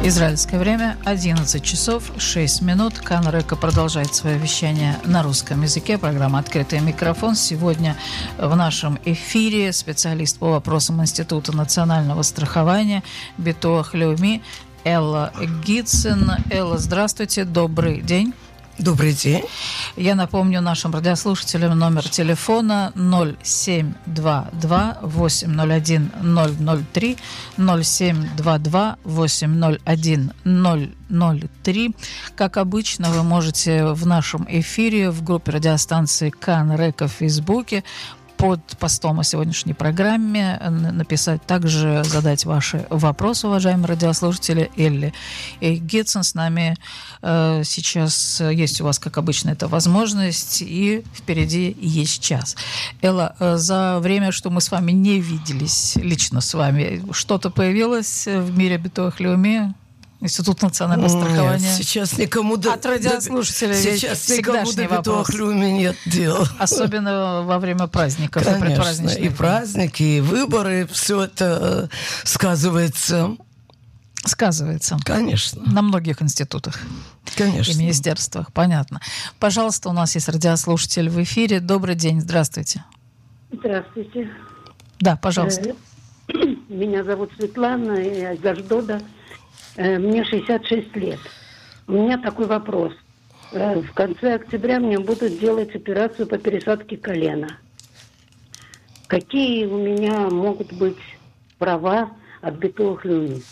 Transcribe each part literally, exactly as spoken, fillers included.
Израильское время одиннадцать часов шесть минут. Кан Река продолжает свое вещание на русском языке. Программа «Открытый микрофон». Сегодня в нашем эфире специалист по вопросам Института национального страхования Битуах Леуми Элла Гитцен. Элла, здравствуйте, добрый день. Добрый день. Я напомню нашим радиослушателям номер телефона ноль семь два два восемь ноль один ноль ноль три, ноль семь два два восемь ноль один ноль ноль три. Как обычно, вы можете в нашем эфире в группе радиостанции Кан Река в Фейсбуке под постом о сегодняшней программе написать, также задать ваши вопросы, уважаемые радиослушатели. Элли Гитцен с нами э, сейчас есть у вас, как обычно, эта возможность, и впереди есть час. Элла, э, за время, что мы с вами не виделись лично с вами, что-то появилось в мире Битуах Леуми? Институт национального страхования. Нет, сейчас никому до... От радиослушателей сейчас никому до Битуах Леуми нет дела. Особенно во время праздников. Конечно, и, и праздники, и выборы, все это сказывается. Сказывается. Конечно. На многих институтах. Конечно. И министерствах, понятно. Пожалуйста, у нас есть радиослушатель в эфире. Добрый день, здравствуйте. Здравствуйте. Да, пожалуйста. Меня зовут Светлана, я из Аждода. Мне шестьдесят шесть лет. У меня такой вопрос. В конце октября мне будут делать операцию по пересадке колена. Какие у меня могут быть права от Битуах Леуми?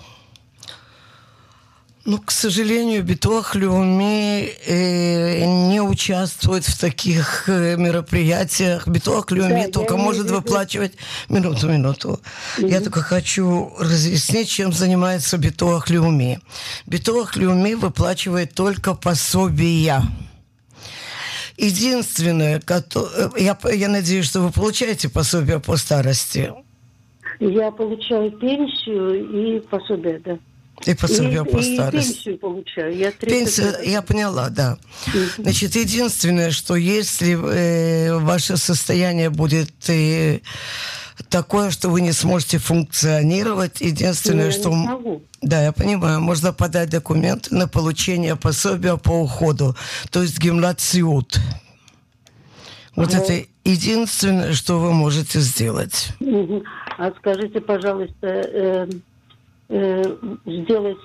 Ну, к сожалению, Битуах Леуми э, не участвует в таких э, мероприятиях. Битуах Леуми да, только может вижу. выплачивать... Минуту, минуту. Mm-hmm. Я только хочу разъяснить, чем занимается Битуах Леуми. Битуах Леуми выплачивает только пособия. Единственное, я, я надеюсь, что вы получаете пособие по старости. Я получаю пенсию и пособие, да. И пособие по и, старости. И пенсию получаю. Я Пенсию, я поняла, да. Mm-hmm. Значит, единственное, что если э, ваше состояние будет э, такое, что вы не сможете функционировать, единственное, я что... Не смогу. Да, я понимаю, можно подать документы на получение пособия по уходу, то есть гимнат-сиут. Вот mm-hmm. это единственное, что вы можете сделать. Mm-hmm. А скажите, пожалуйста... Э- сделать,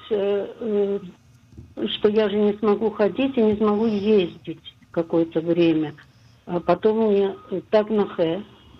что я же не смогу ходить и не смогу ездить какое-то время. А потом мне так на Х.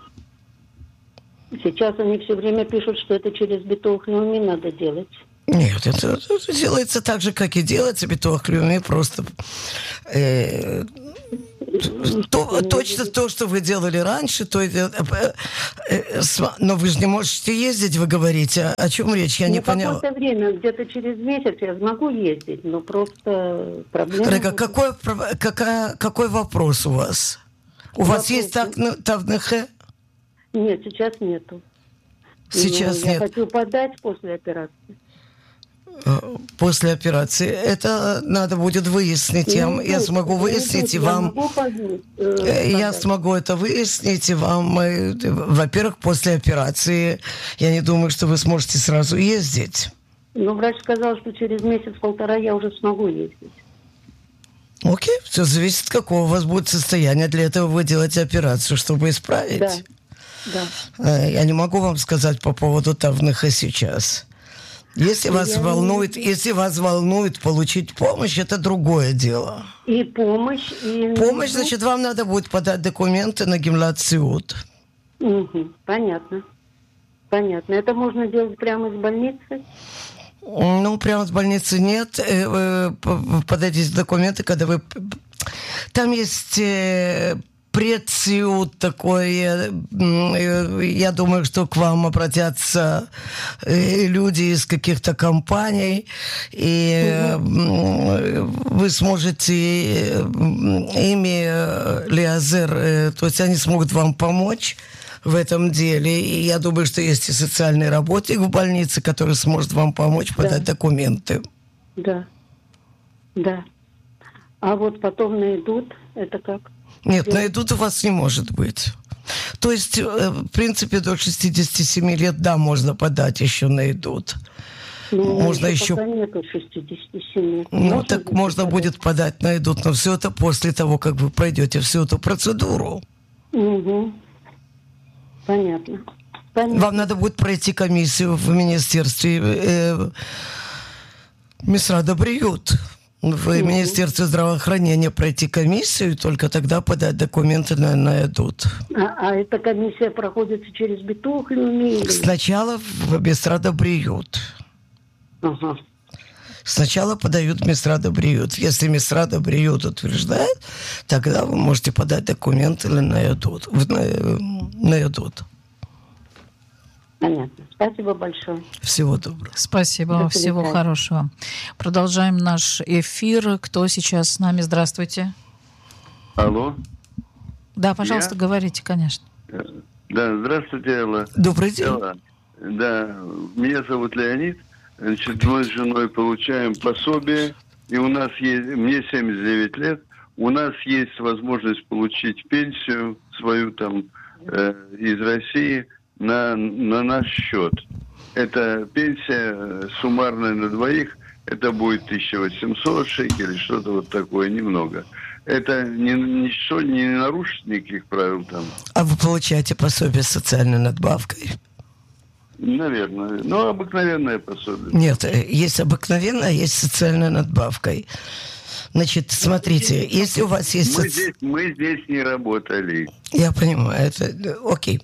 Сейчас они все время пишут, что это через Битуах Леуми надо делать. Нет, это, это делается так же, как и делается Битуах Леуми, просто... Э, То, точно то, что вы делали раньше, то, э, э, э, но вы же не можете ездить, вы говорите. О чем речь? Я ну, не поняла. В какое-то время, где-то через месяц я смогу ездить, но просто проблема... Рега, какой, какая, какой вопрос у вас? У вопрос... вас есть Тавнехе? Нет, сейчас нету. Сейчас но нет. Я хочу подать после операции. После операции. Это надо будет выяснить. Ну, я, я смогу выяснить и вам... Поднять, э, я смогу это выяснить и вам... Э, во-первых, после операции я не думаю, что вы сможете сразу ездить. Ну, врач сказал, что через месяц-полтора я уже смогу ездить. Окей, все зависит, какого у вас будет состояние. Для этого вы делаете операцию, чтобы исправить. Да. Да. Я не могу вам сказать по поводу Тавнеха сейчас. Если вас я волнует, не... если вас волнует получить помощь, это другое дело. И помощь, и... Помощь, значит, вам надо будет подать документы на гимнат-сиут. Угу, понятно. Понятно. Это можно делать прямо из больницы? Ну, прямо из больницы нет. Подайте документы, когда вы... Там есть... предсиут такой, я думаю, что к вам обратятся люди из каких-то компаний, и угу. вы сможете ими лиазер, то есть они смогут вам помочь в этом деле. И я думаю, что есть и социальный работник в больнице, который сможет вам помочь подать да. документы. Да, да. А вот потом найдут, это как? Нет, найдут у вас не может быть. То есть, в принципе, до шестидесяти семи лет, да, можно подать еще найдут. Ну, можно еще... Пока нету шестидесяти семи. Ну, можно так можно подать? будет подать на ЭДУТ, но все это после того, как вы пройдете всю эту процедуру. Угу. Понятно. Понятно. Вам надо будет пройти комиссию в министерстве э, Мисрада Бриют. В Угу. Министерстве здравоохранения пройти комиссию, и только тогда подать документы на, на ЭДУТ. А, а эта комиссия проходит через Битух или... Сначала в Мисрада Бриют. Ага. Сначала подают в Мисрада Бриют. Если Мисрада Бриют утверждает, тогда вы можете подать документы на ЭДУТ. На, на ЭДУТ. Понятно. Спасибо большое. Всего доброго. Спасибо, До всего свидания. хорошего. Продолжаем наш эфир. Кто сейчас с нами? Здравствуйте. Алло. Да, пожалуйста, Я? говорите, конечно. Да, здравствуйте, Элла. Добрый день. Элла, да, меня зовут Леонид. Значит, мы с женой получаем пособие, и у нас есть, мне семьдесят девять лет, у нас есть возможность получить пенсию свою там э, из России на, на наш счет. Это пенсия суммарная на двоих, это будет тысяча восемьсот шекелей, что-то вот такое, немного. Это ни, ничто не нарушит никаких правил там. А вы получаете пособие с социальной надбавкой? Наверное. Ну, обыкновенное пособие. Нет, есть обыкновенная, есть социальная надбавкой. Значит, смотрите, если у вас есть... Мы соци- здесь, мы здесь не работали. Я понимаю, это окей.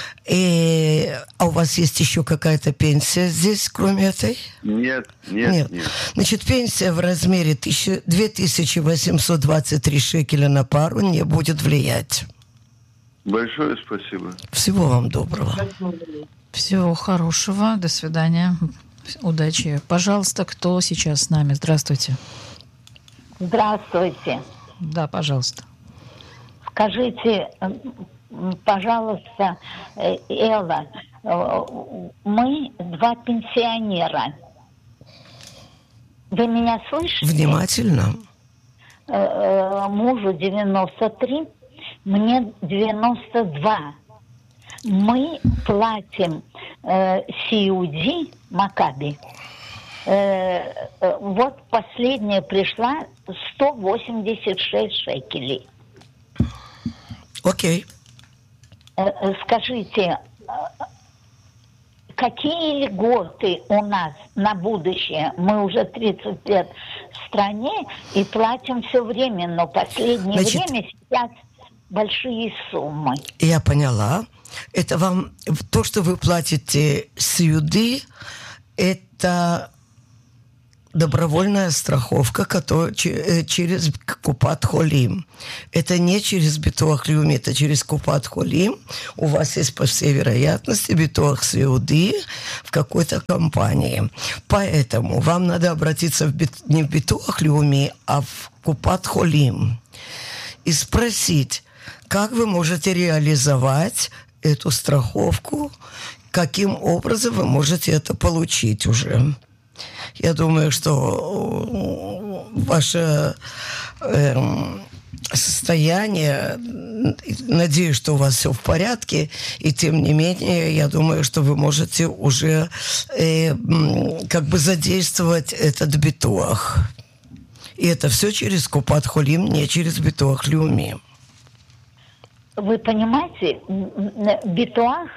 И, а у вас есть еще какая-то пенсия здесь, кроме этой? Нет, нет, Нет. нет. Значит, пенсия в размере тысяча- две тысячи восемьсот двадцать три шекеля на пару не будет влиять. Большое спасибо. Всего вам доброго. Всего хорошего. До свидания. Удачи. Пожалуйста, кто сейчас с нами? Здравствуйте. Здравствуйте. Да, пожалуйста. Скажите, пожалуйста, Элла, мы два пенсионера. Вы меня слышите? Внимательно. Мужу девяносто три, мне девяносто два. Мы платим э, Сиуди Макаби. Э, э, вот последняя пришла сто восемьдесят шесть шекелей. Окей. Э, э, скажите, э, какие льготы у нас на будущее? Мы уже тридцать лет в стране и платим все время, но последнее Значит, время сейчас большие суммы. Я поняла. Это вам... То, что вы платите сюды, это добровольная страховка, которая через Купат Холим. Это не через Битуах Леуми, это через Купат Холим. У вас есть, по всей вероятности, Битуах Сиуди в какой-то компании. Поэтому вам надо обратиться в бит... не в Битуах Леуми, а в Купат Холим и спросить, как вы можете реализовать эту страховку, каким образом вы можете это получить уже. Я думаю, что ваше э, состояние, надеюсь, что у вас все в порядке, и тем не менее, я думаю, что вы можете уже э, как бы задействовать этот битуах. И это все через Купат Холим, не через Битуах Леуми. Вы понимаете, Битуах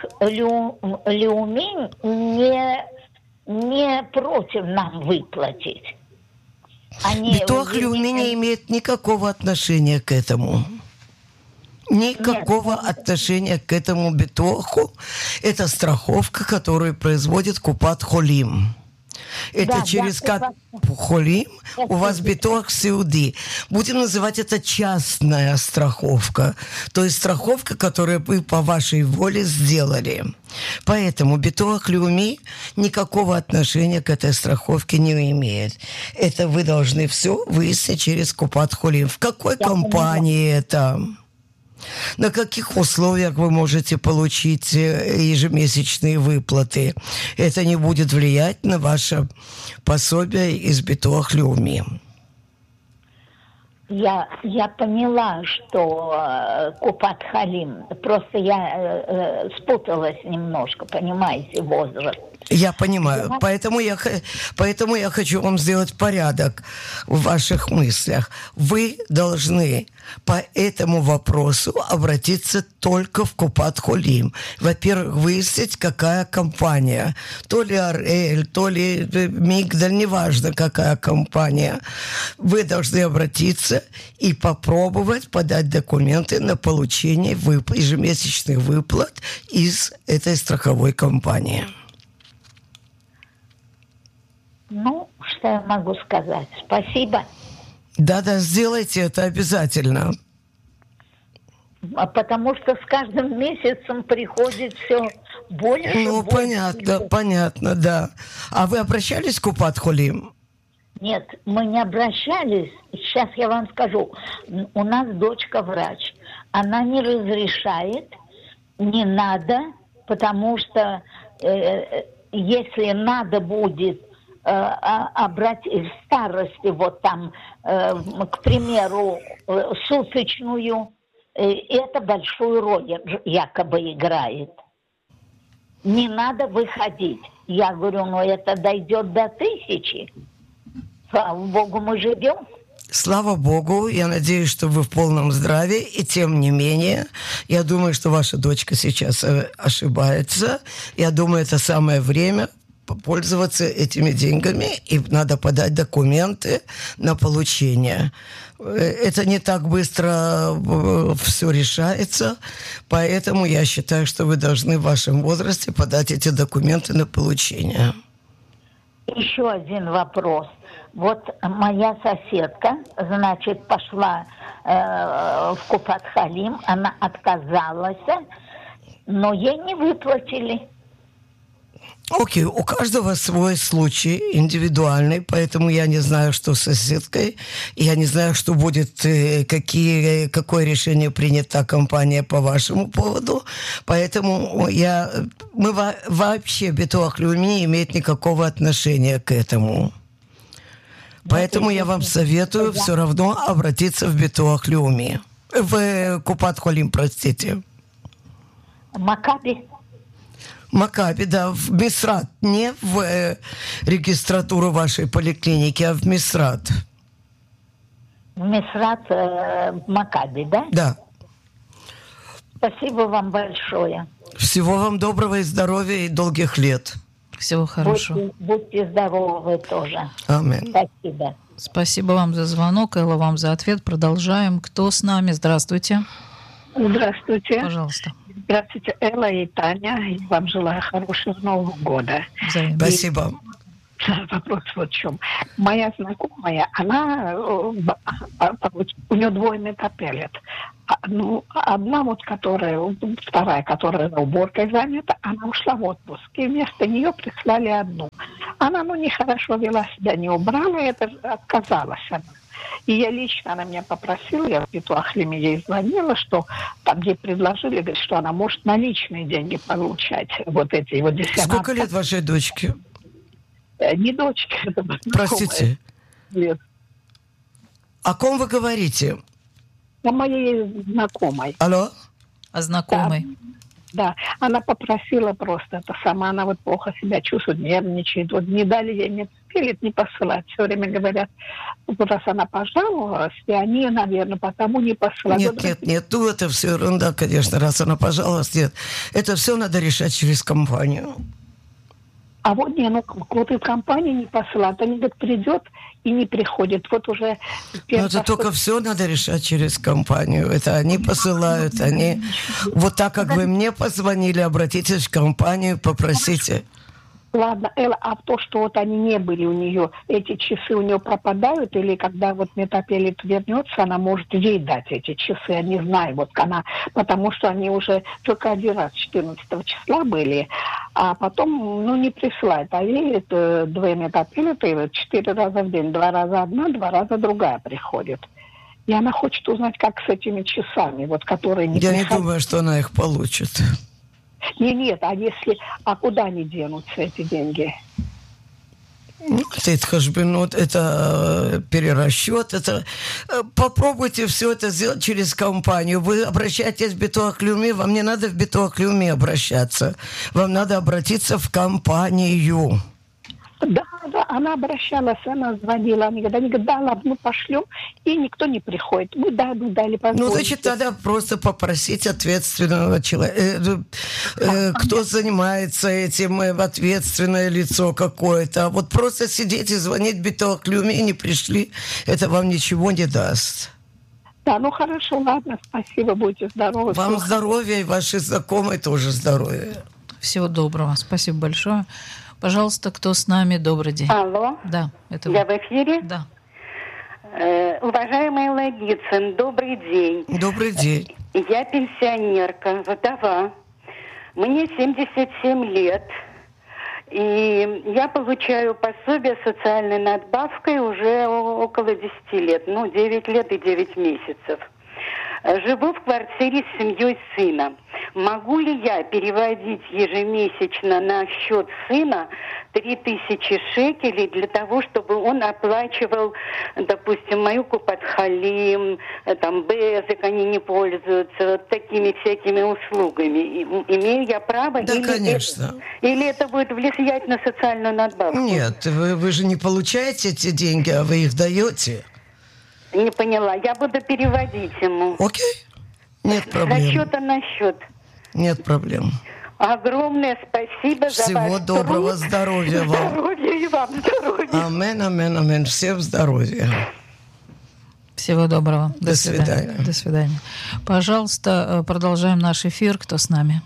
Леуми не, не против нам выплатить. Они... Битуах Леуми не имеет никакого отношения к этому. Никакого Нет. отношения к этому битуаху. Это страховка, которую производит Купат Холим. Это Да, через да, Купат Холим у вас битуах Сиуди. Будем называть это частная страховка. То есть страховка, которую вы по вашей воле сделали. Поэтому битуах Леуми никакого отношения к этой страховке не имеет. Это вы должны все выяснить через Купат Холим. В какой Я компании поняла. это? На каких условиях вы можете получить ежемесячные выплаты? Это не будет влиять на ваше пособие из Битуах Леуми. Я, я поняла, что э, Купат Халим, просто я э, э, спуталась немножко, понимаете, возраст. Я понимаю. Поэтому я, поэтому я хочу вам сделать порядок в ваших мыслях. Вы должны по этому вопросу обратиться только в Купат-Холим. Во-первых, выяснить, какая компания. То ли Ар-Эль, то ли Мигдаль, неважно, какая компания. Вы должны обратиться и попробовать подать документы на получение вып- ежемесячных выплат из этой страховой компании. Ну, что я могу сказать? Спасибо. Да-да, сделайте это обязательно. Потому что с каждым месяцем приходит все больше. Ну, больше, понятно, больше. понятно, да. А вы обращались к Купат-Холим? Нет, мы не обращались. Сейчас я вам скажу. У нас дочка врач. Она не разрешает, не надо, потому что э, если надо будет обратить в старости, вот там, э, к примеру, э, суточную, э, это большую роль якобы играет. Не надо выходить. Я говорю, ну это дойдет до тысячи. Слава Богу, мы живем. Слава Богу, я надеюсь, что вы в полном здравии, и тем не менее, я думаю, что ваша дочка сейчас ошибается. Я думаю, это самое время пользоваться этими деньгами, и надо подать документы на получение. Это не так быстро все решается, поэтому я считаю, что вы должны в вашем возрасте подать эти документы на получение. Еще один вопрос. Вот моя соседка, значит, пошла э, в Купат-Холим, она отказалась, но ей не выплатили. Окей, okay. У каждого свой случай индивидуальный, поэтому я не знаю, что с соседкой, я не знаю, что будет, какие, какое решение принята компания по вашему поводу, поэтому я, мы вообще, Битуах Леуми не имеет никакого отношения к этому. Поэтому я вам советую все равно обратиться в Битуах Леуми, в Купат-Холим, простите. Макаби. Макаби, да, в Мисрат, не в э, регистратуру вашей поликлиники, а в Мисрат. В Мисрат э, Макаби, да? Да. Спасибо вам большое. Всего вам доброго и здоровья и долгих лет. Всего хорошего. Будьте, будьте здоровы вы тоже. Аминь. Спасибо. Спасибо вам за звонок, Элла, вам за ответ. Продолжаем. Кто с нами? Здравствуйте. Здравствуйте. Пожалуйста. Здравствуйте, Элла и Таня. И вам желаю хорошего Нового года. Взаимно. Спасибо. И вопрос вот в чем. Моя знакомая, она, у нее двойный метапеллет. Ну, одна вот, которая, вторая, которая уборкой занята, она ушла в отпуск. И вместо нее прислали одну. Она, ну, нехорошо вела себя, не убрала, это отказалась она. И я лично, она меня попросила, я в Битуах-Холим ей звонила, что там ей предложили, говорит, что она может наличные деньги получать. Вот эти вот десятки. Сколько лет вашей дочке? Не дочке, это Простите. Нет. О ком вы говорите? О моей знакомой. Алло? О знакомой. Да, она попросила просто это сама, она вот плохо себя чувствует, нервничает. Вот не дали ей метапеллет, не посылать. Все время говорят, раз она пожаловалась, и они, наверное, потому не посылают. Нет, нет, нет, ну это все ерунда, конечно, раз она пожаловалась, нет. Это все надо решать через компанию. А вот не, ну вот и компания не посылает, они говорят, придет и не приходит. Вот уже... Но это только все надо решать через компанию. Это они посылают, они... Вот так, как вы мне позвонили, обратитесь в компанию, попросите. Ладно, Элла, а то, что вот они не были у нее, эти часы у нее пропадают, или когда вот метапеллет вернется, она может ей дать эти часы, я не знаю, вот она, потому что они уже только один раз четырнадцатого числа были, а потом, ну, не присылают, а ей это два метапеллета, и вот четыре раза в день, два раза одна, два раза другая приходит. И она хочет узнать, как с этими часами, вот которые не Я приходят. не думаю, что она их получит. Нет, нет, а если, а куда они денутся, эти деньги? Это хашбинот, это перерасчет, это попробуйте все это сделать через компанию. Вы обращаетесь в Битуах Леуми, вам не надо в Битуах Леуми обращаться, вам надо обратиться в компанию. Да, да, она обращалась, она звонила, она говорит, они говорят, да, ладно, мы пошлем, и никто не приходит. Мы да, ну дали позвонить. Ну, значит, тогда просто попросить ответственного человека, э, э, кто занимается этим, э, ответственное лицо какое-то. А вот просто сидеть и звонить в Битуах Леуми, не пришли, это вам ничего не даст. Да, ну хорошо, ладно, спасибо, будьте здоровы. Вам здоровья и ваши знакомые тоже здоровья. Всего доброго, спасибо большое. Пожалуйста, кто с нами? Добрый день. Алло. Да, это Я вы. в эфире? Да. Э, уважаемая Лагицын, добрый день. Добрый день. Я пенсионерка, вдова. Мне семьдесят семь лет. И я получаю пособие социальной надбавкой уже около десяти лет. Ну, девять лет и девять месяцев. Живу в квартире с семьей сына. Могу ли я переводить ежемесячно на счет сына три тысячи шекелей для того, чтобы он оплачивал, допустим, мою Купат-Халим, там, Безик, они не пользуются, вот такими всякими услугами. Имею я право? Да, или конечно. Это, или это будет влиять на социальную надбавку? Нет, вы, вы же не получаете эти деньги, а вы их даете. Не поняла. Я буду переводить ему. Окей. Нет проблем. Со счета на счет. Нет проблем. Огромное спасибо Всего за ваш доброго, труд. здоровья вам. Здоровья и вам здоровья. Амен, амен, амен. Всем здоровья. Всего доброго. До, До свидания. свидания. До свидания. Пожалуйста, продолжаем наш эфир. Кто с нами?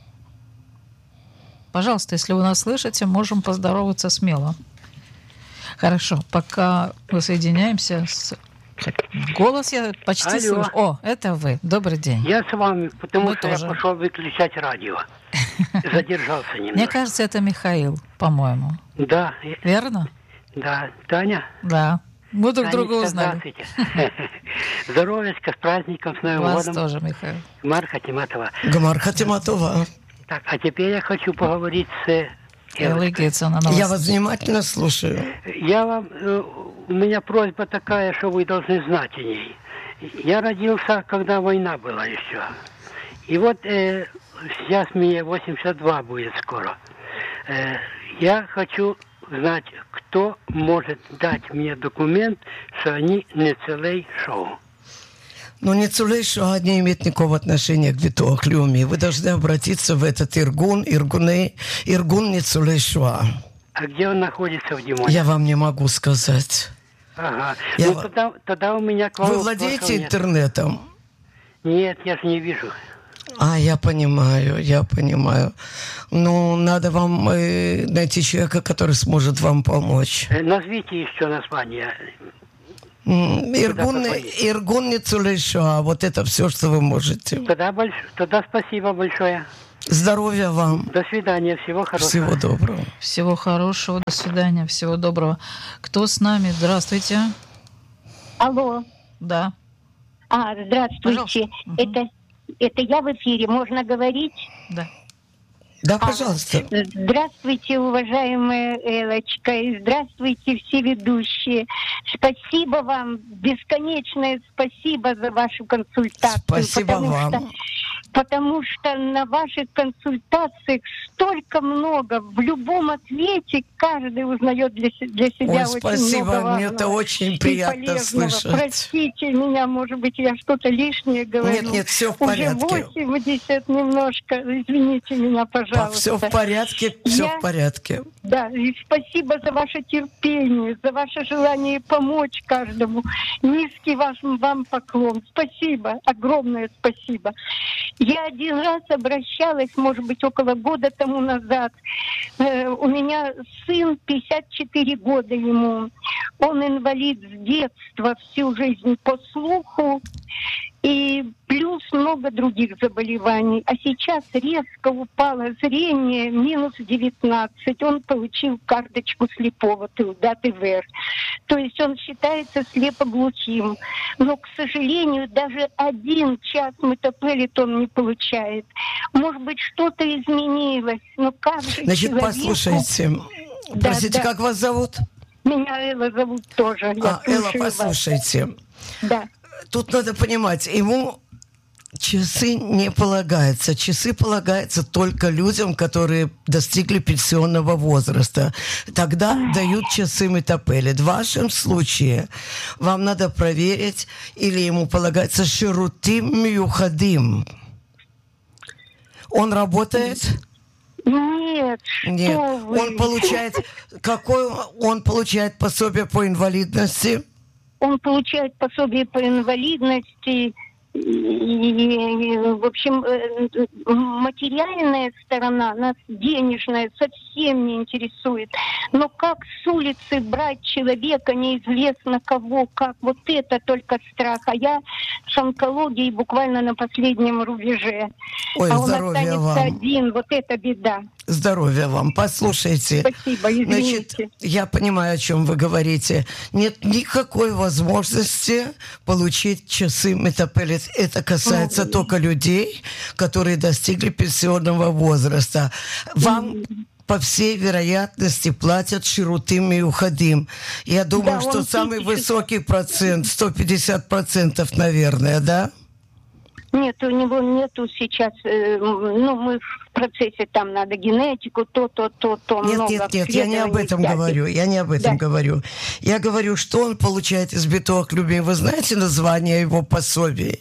Пожалуйста, если вы нас слышите, можем поздороваться смело. Хорошо. Пока мы соединяемся с... Голос я почти Алло. слышу. О, это вы. Добрый день. Я с вами, потому Мы что тоже. я пошел выключать радио. Задержался немного. Мне кажется, это Михаил, по-моему. Да, Верно? да. Таня? Да. Мы друг друга Танечка, узнали. здравствуйте. Здоровечка, с праздником, с Новым Вас годом. тоже, Михаил. Марка Тиматова. Гамар Хатиматова. Так, а теперь я хочу поговорить с Эллой Гейтсон на Я вас внимательно слушаю. Я вам, э, у меня просьба такая, что вы должны знать о ней. Я родился, когда война была еще. И вот э, сейчас мне восемьдесят два будет скоро. Э, я хочу знать, кто может дать мне документ, что они не целый шоу. Но Ницулей Шоа не имеет никакого отношения к Битуах Леуми. Вы должны обратиться в этот Иргун, Иргуней, Иргун Ницулей Шоа. А где он находится в Димоне? Я вам не могу сказать. Ага. Я Ну, в- тогда, тогда у меня к вам Вы вопросов владеете нет. интернетом? Нет, я же не вижу. А, я понимаю, я понимаю. Ну, надо вам э, найти человека, который сможет вам помочь. Э, Назовите еще название. М, Иргун, позвонить? Иргун Ницулей Шоа. Вот это все, что вы можете. Тогда, больш... тогда спасибо большое. Здоровья вам. До свидания, всего хорошего. Всего доброго. Всего хорошего, до свидания, всего доброго. Кто с нами? Здравствуйте. Алло. Да. А, здравствуйте. Пожалуйста. Мгм. Это, это я в эфире, можно говорить? Да. Да, пожалуйста. Здравствуйте, уважаемая Элочка, и здравствуйте все ведущие. Спасибо вам, бесконечное спасибо за вашу консультацию. Спасибо потому вам. Что, потому что на ваших консультациях столько много. В любом ответе каждый узнает для, се- для себя Ой, очень спасибо, много мне важного это очень и приятно полезного. слышать. Простите меня, может быть, я что-то лишнее говорю. Нет, нет, все в Уже порядке. восемьдесят немножко. Извините меня, пожалуйста. Все в порядке, все Я- в порядке. Да, и спасибо за ваше терпение, за ваше желание помочь каждому. Низкий ваш, вам поклон. Спасибо, огромное спасибо. Я один раз обращалась, может быть, около года тому назад. Э, у меня сын, пятьдесят четыре года ему. Он инвалид с детства, всю жизнь по слуху. И плюс много других заболеваний. А сейчас резко упало зрение, минус девятнадцать. Он получил карточку слепого, да, ТВР. То есть он считается слепоглухим. Но, к сожалению, даже один час метапелит он не получает. Может быть, что-то изменилось. Но как же Значит, человеку... послушайте. Да, Простите, да. как вас зовут? Меня Элла зовут тоже. Я А, Элла, слушаю вас. послушайте. Да. Тут надо понимать, ему часы не полагаются. Часы полагаются только людям, которые достигли пенсионного возраста. Тогда дают часы метапелет. В вашем случае вам надо проверить, или ему полагается ширутим миюхадим. Он работает? Нет, что Нет. вы. Он получает... Какое он получает пособие по инвалидности? Он получает пособие по инвалидности. И, и, в общем, э, материальная сторона нас, денежная, совсем не интересует. Но как с улицы брать человека, неизвестно кого, как, вот это только страх. А я с онкологией буквально на последнем рубеже. Ой, а он здоровья останется вам. один, вот это беда. Здоровья вам. Послушайте. Спасибо, извините. Значит, я понимаю, о чем вы говорите. Нет никакой возможности получить часы метапелет. Это касается mm. только людей, которые достигли пенсионного возраста. Вам, mm. по всей вероятности, платят ширутим и ухадим. Я думаю, да, что самый тысячу... высокий процент, сто пятьдесят процентов, наверное, да? Нет, у него нету сейчас, э, ну, мы в процессе, там надо генетику, то, то, то, то, нет, много. Нет, нет, я не об этом всяких. говорю, я не об этом да. говорю. Я говорю, что он получает из биток любви. Вы знаете название его пособий?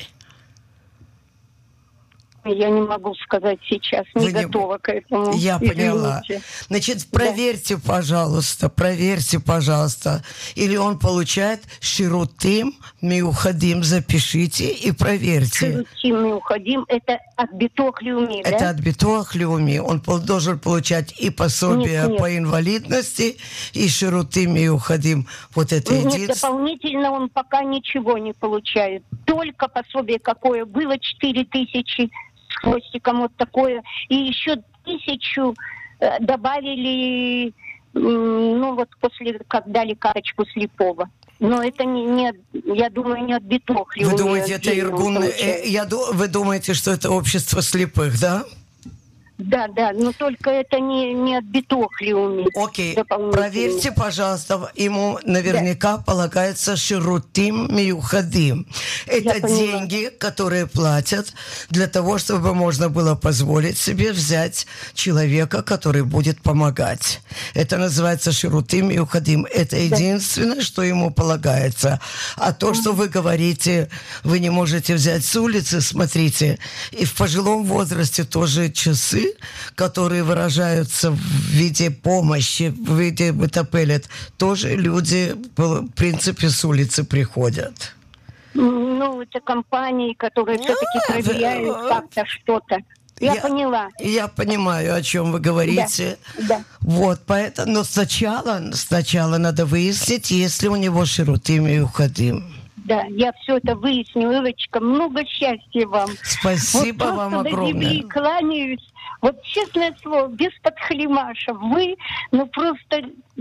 Я не могу сказать сейчас, не Вы готова не... к этому. Я Извините. поняла. Значит, проверьте, да. пожалуйста, проверьте, пожалуйста. Или он получает ширутим миухадим, запишите и проверьте. Ширутим миухадим, это от битох леуми, Это да? от битох леуми. Он должен получать и пособие нет, нет. по инвалидности, и ширутим миухадим. Вот это нет, единственное. Дополнительно он пока ничего не получает. Только пособие какое было, четыре тысячи с хвостиком вот такое. И еще тысячу э, добавили, э, ну вот после, как дали карточку слепого. Но это не, не я думаю, не от битох. Вы думаете, это Иргун... Э, я, вы думаете, что это общество слепых, да? Да, да, но только это не, не от битох леуми. Окей, проверьте, пожалуйста, ему наверняка да. полагается ширутим миухадим. Это Я деньги, поняла. которые платят для того, чтобы можно было позволить себе взять человека, который будет помогать. Это называется ширутим миухадим. Это да. единственное, что ему полагается. А то, что вы говорите, вы не можете взять с улицы, смотрите, и в пожилом возрасте тоже часы, которые выражаются в виде помощи, в виде метапелет, тоже люди, в принципе, с улицы приходят. Ну, это компании, которые все-таки проверяют как-то что-то. Я, я поняла. Я понимаю, о чем вы говорите. Да, да. Вот, поэтому, но сначала, сначала надо выяснить, есть ли у него ширутим и ухадим. Да, я все это выясню, Ирочка. Много счастья вам. Спасибо вот вам огромное. До земли кланяюсь. Вот честное слово, без подхалимаша. Вы, ну просто